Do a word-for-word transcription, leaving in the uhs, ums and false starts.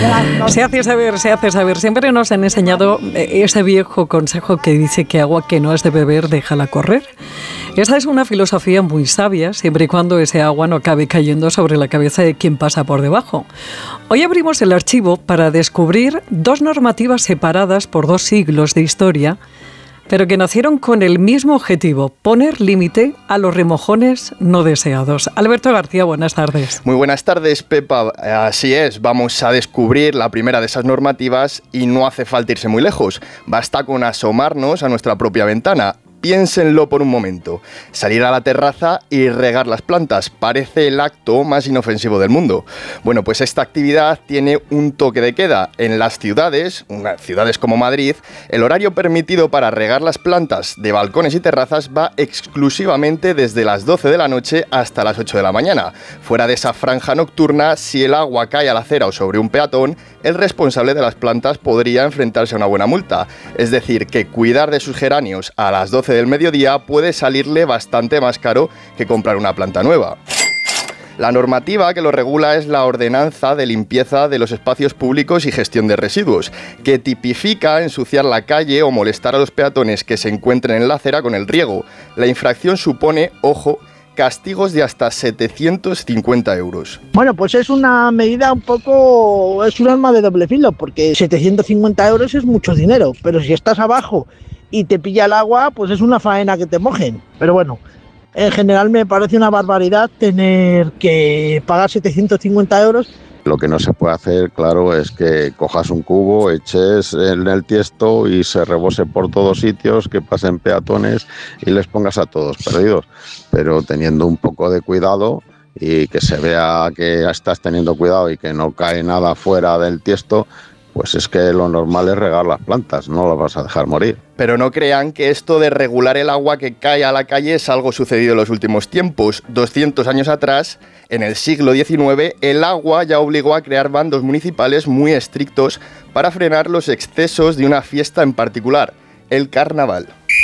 Se hace saber, se hace saber. Siempre nos han enseñado ese viejo consejo que dice que agua que no has de beber, déjala correr. Esa es una filosofía muy sabia, siempre y cuando ese agua no acabe cayendo sobre la cabeza de quien pasa por debajo. Hoy abrimos el archivo para descubrir dos normativas separadas por dos siglos de historia, pero que nacieron con el mismo objetivo, poner límite a los remojones no deseados. Alberto García, buenas tardes. Muy buenas tardes, Pepa. Así es, vamos a descubrir la primera de esas normativas y no hace falta irse muy lejos. Basta con asomarnos a nuestra propia ventana. Piénsenlo por un momento. Salir a la terraza y regar las plantas parece el acto más inofensivo del mundo. Bueno, pues esta actividad tiene un toque de queda. En las ciudades, unas ciudades como Madrid, el horario permitido para regar las plantas de balcones y terrazas va exclusivamente desde las doce de la noche hasta las ocho de la mañana. Fuera de esa franja nocturna, si el agua cae a la acera o sobre un peatón, el responsable de las plantas podría enfrentarse a una buena multa. Es decir, que cuidar de sus geranios a las doce del mediodía puede salirle bastante más caro que comprar una planta nueva. La normativa que lo regula es la Ordenanza de Limpieza de los Espacios Públicos y Gestión de Residuos, que tipifica ensuciar la calle o molestar a los peatones que se encuentren en la acera con el riego. La infracción supone, ojo, castigos de hasta setecientos cincuenta euros. Bueno, pues es una medida un poco... es un arma de doble filo, porque setecientos cincuenta euros es mucho dinero, pero si estás abajo y te pilla el agua, pues es una faena que te mojen. Pero bueno, en general me parece una barbaridad tener que pagar setecientos cincuenta euros. Lo que no se puede hacer, claro, es que cojas un cubo, eches en el tiesto y se rebose por todos sitios, que pasen peatones y les pongas a todos perdidos. Pero teniendo un poco de cuidado y que se vea que estás teniendo cuidado y que no cae nada fuera del tiesto, pues es que lo normal es regar las plantas, no las vas a dejar morir. Pero no crean que esto de regular el agua que cae a la calle es algo sucedido en los últimos tiempos. doscientos años atrás, en el siglo diecinueve, el agua ya obligó a crear bandos municipales muy estrictos para frenar los excesos de una fiesta en particular, el carnaval.